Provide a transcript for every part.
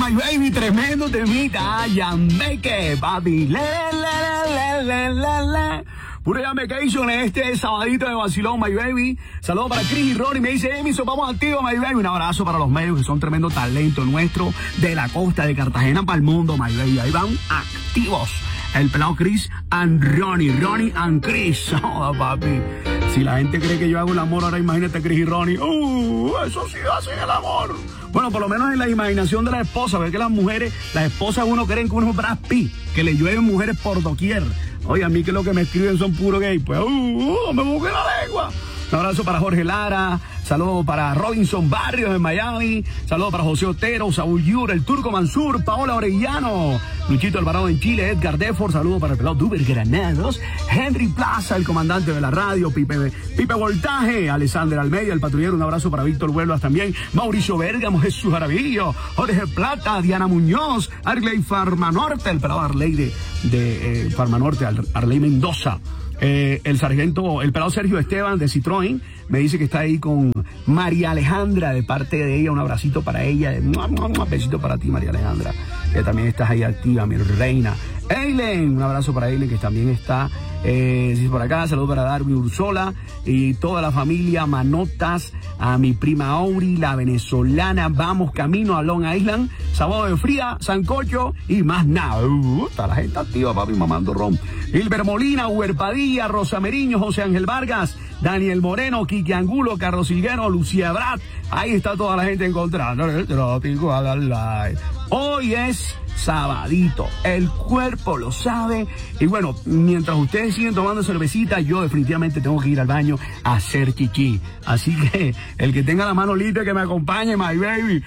My Baby, tremendo temita. Yameke, papi. Puro Yamecation en este sabadito de vacilón, My Baby. Saludos para Chris y Ronnie. Me dice, Emerson, vamos activos, My Baby. Un abrazo para los medios que son tremendo talento nuestro de la costa de Cartagena para el mundo, My Baby. Ahí van activos. El pelado Chris and Ronnie and Chris. Oh, papi. Si la gente cree que yo hago el amor, ahora imagínate Chris y Ronnie. Eso sí hacen el amor. Bueno, por lo menos en la imaginación de la esposa, ve que las mujeres, las esposas uno creen que uno es Brad Pitt, que le llueven mujeres por doquier. Oye, a mí que lo que me escriben son puro gay, pues, me busqué la lengua. Un abrazo para Jorge Lara, saludos para Robinson Barrios en Miami, saludos para José Otero, Saúl Yur, el Turco Mansur, Paola Orellano, Luchito Alvarado en Chile, Edgar Defort, saludos para el pelado Duber Granados, Henry Plaza, el comandante de la radio, Pipe Voltaje, Alexander Almeida, el patrullero, un abrazo para Víctor Huelvas también, Mauricio Bergamo, Jesús Aravillo, Jorge Plata, Diana Muñoz, Arley Farmanorte, el pelado Arley de Farmanorte, Arley Mendoza. El sargento, el pelado Sergio Esteban de Citroën, me dice que está ahí con María Alejandra, de parte de ella, un abracito para ella, un besito para ti, María Alejandra, que también estás ahí activa, mi reina. Eileen, un abrazo para Eileen, que también está por acá. Saludos para Darby Ursola y toda la familia Manotas, a mi prima Auri, la venezolana. Vamos camino a Long Island, Sábado de Fría, Sancocho y más nada. Está la gente activa, papi, mamando ron. Hilber Molina, Huerpadilla, Rosa Meriño, José Ángel Vargas, Daniel Moreno, Quique Angulo, Carlos Silguero, Lucía Brat. Ahí está toda la gente encontrando el trópico a dar like. Hoy es sabadito, el cuerpo lo sabe. Y bueno, mientras ustedes siguen tomando cervecita, yo definitivamente tengo que ir al baño a hacer chichi. Así que el que tenga la mano libre que me acompañe, my baby.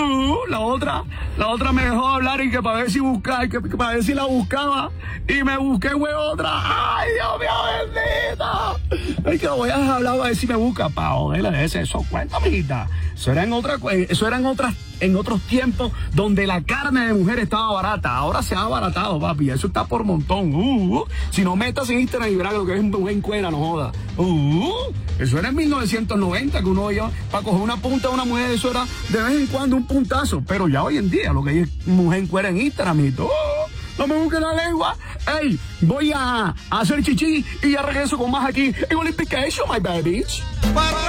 La otra me dejó hablar y que para ver si buscaba, que para ver si la buscaba y me busqué otra. Ay, Dios mío, bendita. Ay, que voy a hablar a ver si me busca para joderle ese eso. Cuenta, mijita. Eso era en otros tiempos donde la carne de mujer estaba barata. Ahora se ha abaratado, papi. Eso está por montón. Si no metas en Instagram y verás lo que es un buen cuera, no joda. Eso era en 1990 que uno iba para coger una punta de una mujer. Eso era de vez en cuando un puntazo. Pero ya hoy en día lo que hay es mujer en cuera en Instagram, mijito. No me busques la lengua. Ey, voy a hacer chichi y ya regreso con más aquí en Olympication, my baby.